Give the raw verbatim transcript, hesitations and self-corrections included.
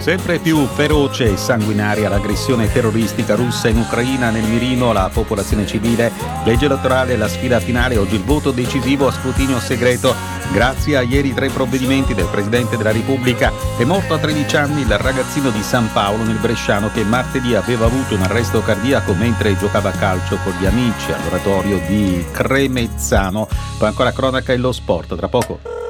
Sempre più feroce e sanguinaria l'aggressione terroristica russa in Ucraina, nel mirino la popolazione civile, legge elettorale, la sfida finale, oggi il voto decisivo a scrutinio segreto. Grazie a ieri tre provvedimenti del Presidente della Repubblica è morto a tredici anni il ragazzino di San Paolo nel Bresciano che martedì aveva avuto un arresto cardiaco mentre giocava a calcio con gli amici all'oratorio di Cremezzano. Poi ancora cronaca e lo sport, tra poco.